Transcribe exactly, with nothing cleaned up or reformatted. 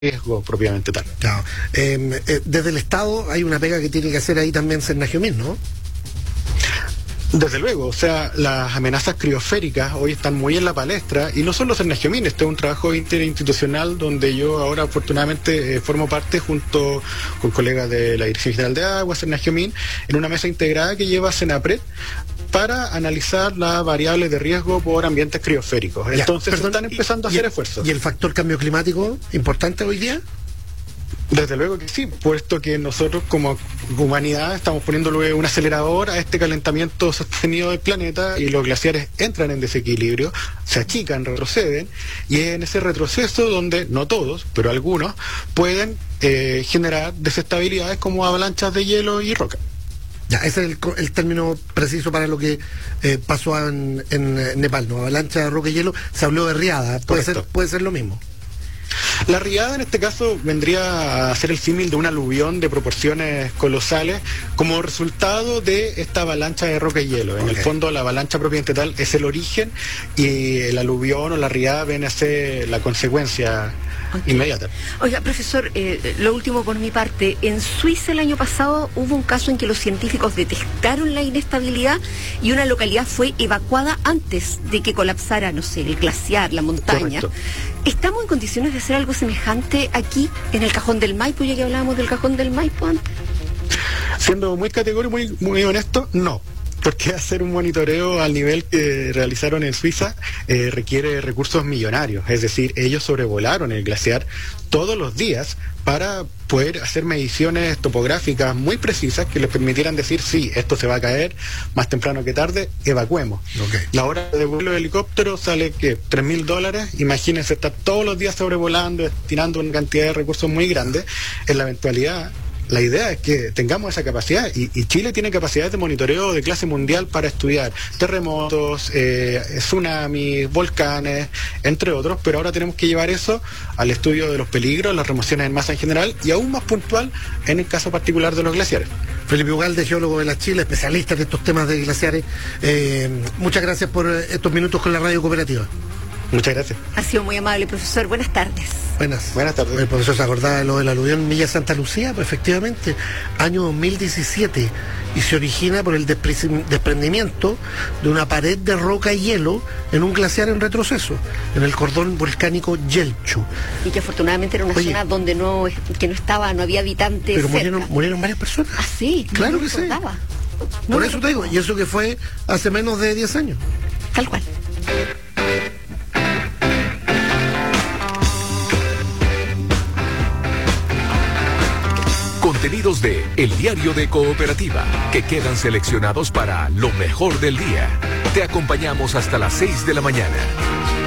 riesgo propiamente tal. Claro. Eh, eh, desde el Estado hay una pega que tiene que hacer ahí también Sennagiomín, ¿no? Desde luego, o sea, las amenazas criosféricas hoy están muy en la palestra y no solo Sennagiomín, este es un trabajo interinstitucional donde yo ahora afortunadamente eh, formo parte junto con colegas de la Dirección General de Agua, Sennagiomín, en una mesa integrada que lleva Senapred para analizar las variables de riesgo por ambientes criosféricos. Ya, Entonces perdón, están empezando y, a hacer y, esfuerzos. ¿Y el factor cambio climático importante hoy día? Desde luego que sí, puesto que nosotros como humanidad estamos poniéndole un acelerador a este calentamiento sostenido del planeta y los glaciares entran en desequilibrio, se achican, retroceden, y es en ese retroceso donde, no todos, pero algunos, pueden eh, generar desestabilidades como avalanchas de hielo y roca. Ya, ese es el, el término preciso para lo que eh, pasó en, en Nepal, ¿no? Avalancha de roca y hielo, se habló de riada, puede ser, puede ser lo mismo. La riada en este caso vendría a ser el símil de un aluvión de proporciones colosales como resultado de esta avalancha de roca y hielo. En okay. el fondo la avalancha propiamente tal es el origen y el aluvión o la riada viene a ser la consecuencia okay. inmediata. Oiga, profesor, eh, lo último por mi parte, en Suiza el año pasado hubo un caso en que los científicos detectaron la inestabilidad y una localidad fue evacuada antes de que colapsara, no sé, el glaciar, la montaña. Correcto. ¿Estamos en condiciones de hacer algo semejante aquí, en el Cajón del Maipo, ya que hablábamos del Cajón del Maipo antes? Siendo muy categórico, muy, muy honesto, no. Porque hacer un monitoreo al nivel que realizaron en Suiza eh, requiere recursos millonarios. Es decir, ellos sobrevolaron el glaciar todos los días para poder hacer mediciones topográficas muy precisas que les permitieran decir, sí, esto se va a caer más temprano que tarde, evacuemos. Okay. La hora de vuelo de helicóptero sale que tres mil dólares, imagínense estar todos los días sobrevolando, destinando una cantidad de recursos muy grande, en la eventualidad. La idea es que tengamos esa capacidad y, y Chile tiene capacidades de monitoreo de clase mundial para estudiar terremotos, eh, tsunamis, volcanes, entre otros, pero ahora tenemos que llevar eso al estudio de los peligros, las remociones en masa en general y aún más puntual en el caso particular de los glaciares. Felipe Ugalde, geólogo de la Chile, especialista en estos temas de glaciares, eh, muchas gracias por estos minutos con la Radio Cooperativa. Muchas gracias. Ha sido muy amable, profesor. Buenas tardes. Buenas. Buenas tardes. El profesor se acordaba de lo del aluvión Villa Santa Lucía, pues efectivamente, año dos mil diecisiete, y se origina por el desprendimiento de una pared de roca y hielo en un glaciar en retroceso, en el cordón volcánico Yelcho. Y que afortunadamente era una Oye, zona donde no, que no estaba, no había habitantes. Pero murieron, murieron varias personas. Ah, sí. Claro no que sí. No por eso te digo, y eso que fue hace menos de diez años. Tal cual. Contenidos de El Diario de Cooperativa, que quedan seleccionados para lo mejor del día. Te acompañamos hasta las seis de la mañana.